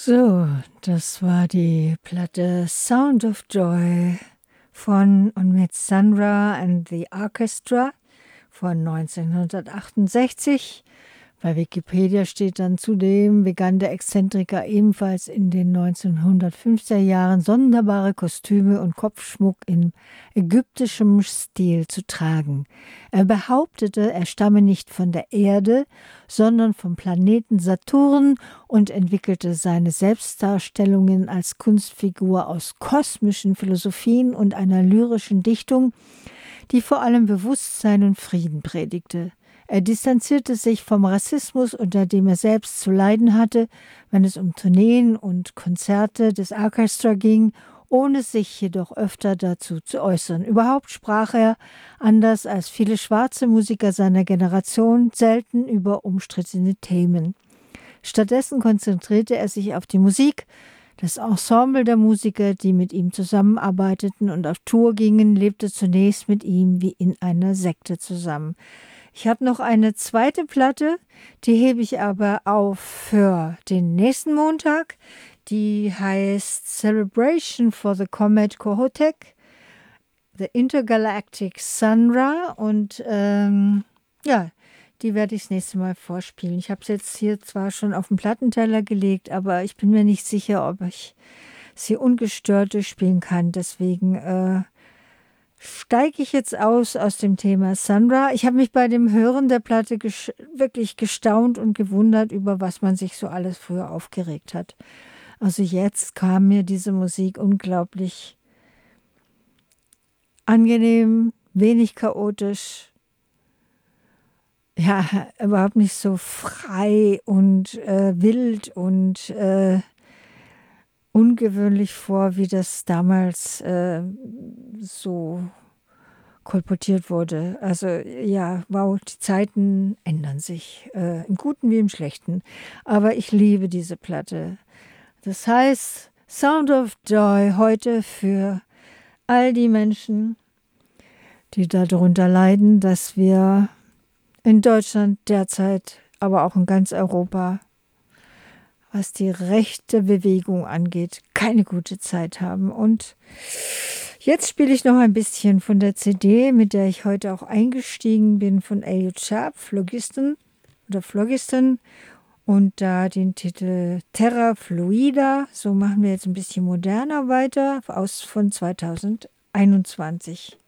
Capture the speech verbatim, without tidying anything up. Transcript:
So, das war die Platte Sound of Joy von und mit Sun Ra and the Orchestra von neunzehnhundertachtundsechzig. Bei Wikipedia steht dann zudem, begann der Exzentriker ebenfalls in den neunzehnhundertfünfziger Jahren sonderbare Kostüme und Kopfschmuck in ägyptischem Stil zu tragen. Er behauptete, er stamme nicht von der Erde, sondern vom Planeten Saturn und entwickelte seine Selbstdarstellungen als Kunstfigur aus kosmischen Philosophien und einer lyrischen Dichtung, die vor allem Bewusstsein und Frieden predigte. Er distanzierte sich vom Rassismus, unter dem er selbst zu leiden hatte, wenn es um Tourneen und Konzerte des Orchestra ging, ohne sich jedoch öfter dazu zu äußern. Überhaupt sprach er, anders als viele schwarze Musiker seiner Generation, selten über umstrittene Themen. Stattdessen konzentrierte er sich auf die Musik. Das Ensemble der Musiker, die mit ihm zusammenarbeiteten und auf Tour gingen, lebte zunächst mit ihm wie in einer Sekte zusammen. Ich habe noch eine zweite Platte, die hebe ich aber auf für den nächsten Montag. Die heißt Celebration for the Comet Kohoutek, The Intergalactic Sun Ra, und ähm, ja, die werde ich das nächste Mal vorspielen. Ich habe es jetzt hier zwar schon auf den Plattenteller gelegt, aber ich bin mir nicht sicher, ob ich sie ungestört durchspielen kann. Deswegen äh, steige ich jetzt aus aus dem Thema Sun Ra. Ich habe mich bei dem Hören der Platte ges- wirklich gestaunt und gewundert, über was man sich so alles früher aufgeregt hat. Also jetzt kam mir diese Musik unglaublich angenehm, wenig chaotisch, ja, überhaupt nicht so frei und äh, wild und äh, ungewöhnlich vor, wie das damals äh, so kolportiert wurde. Also ja, wow, die Zeiten ändern sich, äh, im Guten wie im Schlechten. Aber ich liebe diese Platte. Das heißt, Sound of Joy heute für all die Menschen, die darunter leiden, dass wir in Deutschland derzeit, aber auch in ganz Europa, was die rechte Bewegung angeht, keine gute Zeit haben. Und jetzt spiele ich noch ein bisschen von der C D, mit der ich heute auch eingestiegen bin, von Eliot Sharp, Phlogiston oder Phlogiston, und da den Titel Terra Fluida. So machen wir jetzt ein bisschen moderner weiter, aus von zweitausendeinundzwanzig.